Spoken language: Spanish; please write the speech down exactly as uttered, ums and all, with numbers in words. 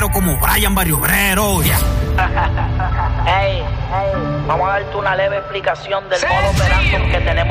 Pero como Brian Barrio Obrero, yeah. Hey, hey, vamos a darte una leve explicación del modo operando que tenemos